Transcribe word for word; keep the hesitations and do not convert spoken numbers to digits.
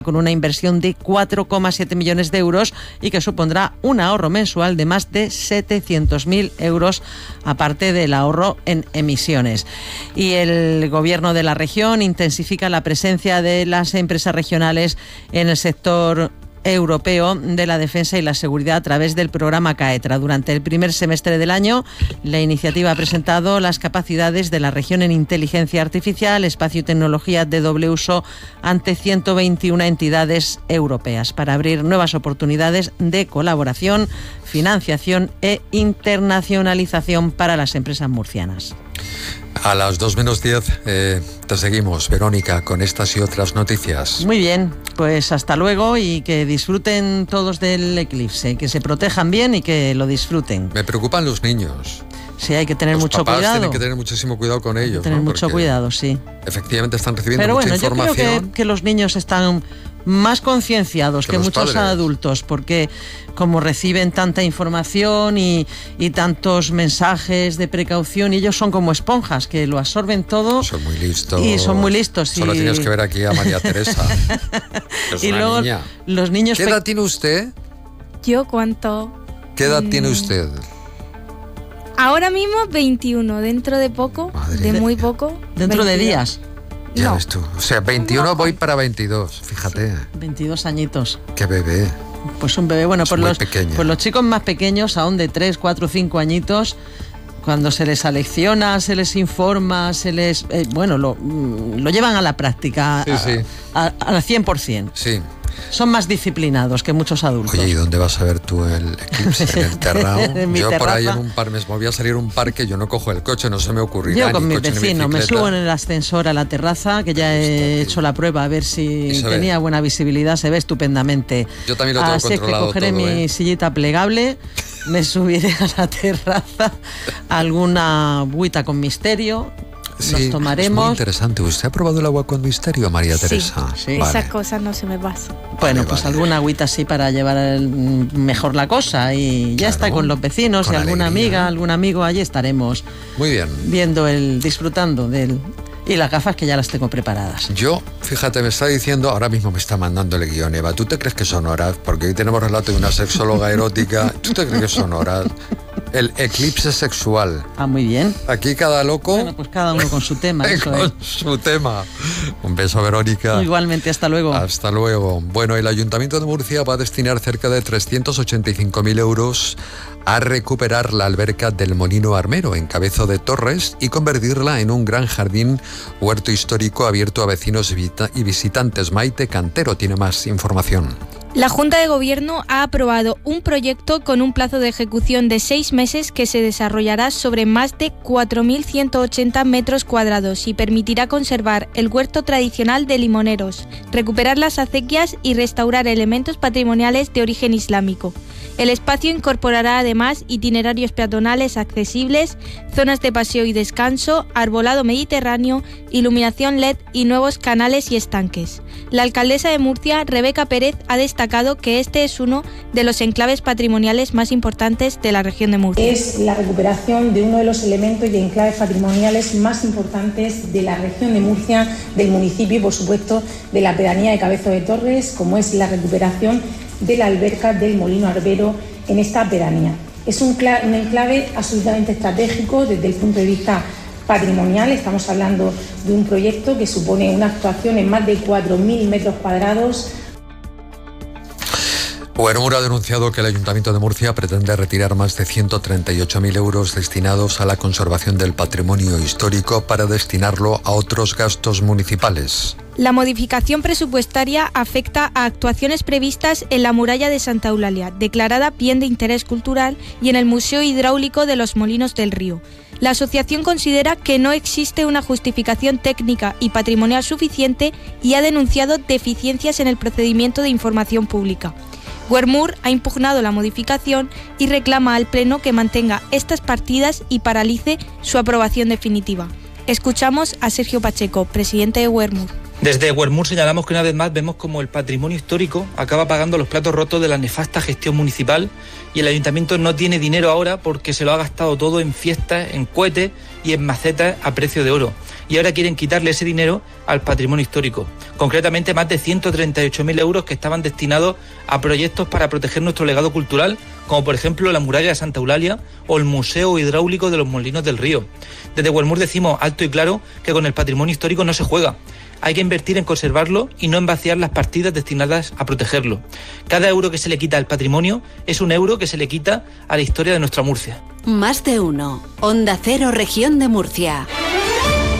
con una inversión de cuatro coma siete millones de euros y que supondrá un ahorro mensual de más de setecientos mil euros, aparte del ahorro en emisiones. Y el gobierno de la región intensifica la presencia de las empresas regionales en el sector europeo de la defensa y la seguridad a través del programa CAETRA. Durante el primer semestre del año, la iniciativa ha presentado las capacidades de la región en inteligencia artificial, espacio y tecnología de doble uso ante ciento veintiuna entidades europeas para abrir nuevas oportunidades de colaboración, financiación e internacionalización para las empresas murcianas. A las dos menos diez eh, te seguimos, Verónica, con estas y otras noticias. Muy bien, pues hasta luego y que disfruten todos del eclipse, que se protejan bien y que lo disfruten. Me preocupan los niños. Sí, hay que tener los mucho papás cuidado. Tienen que tener muchísimo cuidado con ellos. Tener ¿no? mucho Porque cuidado, sí. Efectivamente están recibiendo Pero mucha bueno, información. yo creo que, que los niños están más concienciados que, que muchos padres. adultos, porque como reciben tanta información y, y tantos mensajes de precaución, y ellos son como esponjas que lo absorben todo. Son muy listos. Y son muy listos. Solo y... tienes que ver aquí a María Teresa. Es y una luego niña. Los niños. ¿Qué edad tiene usted? ¿Yo cuánto? ¿Qué edad mm. tiene usted? Ahora mismo veintiuno, dentro de poco, Madre de muy poco. Dentro veintidós. De días. Ya no. ves tú. O sea, veintiuno no. Voy para veintidós, fíjate. veintidós añitos. Qué bebé. Pues un bebé, bueno, por los, por los chicos más pequeños, aún de tres, cuatro, cinco añitos, cuando se les alecciona, se les informa, se les... Eh, bueno, lo, lo llevan a la práctica sí, sí. al cien por ciento. Sí. Son más disciplinados que muchos adultos. Oye, ¿y dónde vas a ver tú el eclipse? ¿En el terrao? en yo terraza. Por ahí en un par me voy a salir a un parque, yo no cojo el coche, no se me ocurrirá. Yo con ni mi coche, vecino ni me subo en el ascensor a la terraza, que ya he hecho la prueba a ver si tenía ve. buena visibilidad, se ve estupendamente. Yo también lo tengo Así controlado. Así que cogeré todo, mi ¿eh? sillita plegable, me subiré a la terraza, alguna agüita con misterio. Sí, nos tomaremos. Es muy interesante. ¿Usted ha probado el agua con misterio, María sí, Teresa? Sí, vale. Esas cosas no se me pasan. Bueno, vale, pues vale. alguna agüita así para llevar el, mejor la cosa y ya claro, está con los vecinos con y alguna alegría. amiga, algún amigo, allí estaremos. Muy bien. Viendo el, disfrutando del... Y las gafas que ya las tengo preparadas. Yo, fíjate, me está diciendo, ahora mismo me está mandando el guión, Eva, ¿tú te crees que son horas? Porque hoy tenemos relato de una sexóloga erótica. ¿Tú te crees que son horas? El eclipse sexual. Ah, muy bien. Aquí cada loco... Bueno, pues cada uno con su tema. Eso con es. su tema. Un beso, Verónica. Igualmente, hasta luego. Hasta luego. Bueno, el Ayuntamiento de Murcia va a destinar cerca de trescientos ochenta y cinco mil euros a recuperar la alberca del Molino Armero en Cabezo de Torres y convertirla en un gran jardín huerto histórico abierto a vecinos y visitantes. Maite Cantero tiene más información. La Junta de Gobierno ha aprobado un proyecto con un plazo de ejecución de seis meses que se desarrollará sobre más de cuatro mil ciento ochenta metros cuadrados y permitirá conservar el huerto tradicional de Limoneros, recuperar las acequias y restaurar elementos patrimoniales de origen islámico. El espacio incorporará además itinerarios peatonales accesibles, zonas de paseo y descanso, arbolado mediterráneo, iluminación L E D y nuevos canales y estanques. La alcaldesa de Murcia, Rebeca Pérez, ha destacado que este es uno de los enclaves patrimoniales más importantes de la región de Murcia. Es la recuperación de uno de los elementos y enclaves patrimoniales más importantes de la región de Murcia, del municipio y, por supuesto, de la pedanía de Cabezo de Torres, como es la recuperación de la alberca del Molino Armero en esta pedanía. Es un, cla- un enclave absolutamente estratégico desde el punto de vista patrimonial. Estamos hablando de un proyecto que supone una actuación en más de cuatro mil metros cuadrados. Huermur ha denunciado que el Ayuntamiento de Murcia pretende retirar más de ciento treinta y ocho mil euros destinados a la conservación del patrimonio histórico para destinarlo a otros gastos municipales. La modificación presupuestaria afecta a actuaciones previstas en la muralla de Santa Eulalia, declarada bien de interés cultural, y en el Museo Hidráulico de los Molinos del Río. La asociación considera que no existe una justificación técnica y patrimonial suficiente y ha denunciado deficiencias en el procedimiento de información pública. Huermur ha impugnado la modificación y reclama al Pleno que mantenga estas partidas y paralice su aprobación definitiva. Escuchamos a Sergio Pacheco, presidente de Huermur. Desde Huermur señalamos que una vez más vemos como el patrimonio histórico acaba pagando los platos rotos de la nefasta gestión municipal y el ayuntamiento no tiene dinero ahora porque se lo ha gastado todo en fiestas, en cohetes y en macetas a precio de oro. y ahora quieren quitarle ese dinero al patrimonio histórico. Concretamente, más de ciento treinta y ocho mil euros que estaban destinados a proyectos para proteger nuestro legado cultural, como por ejemplo la muralla de Santa Eulalia o el Museo Hidráulico de los Molinos del Río. Desde Huelmur decimos alto y claro que con el patrimonio histórico no se juega. Hay que invertir en conservarlo y no en vaciar las partidas destinadas a protegerlo. Cada euro que se le quita al patrimonio es un euro que se le quita a la historia de nuestra Murcia. Más de uno. Onda Cero, Región de Murcia.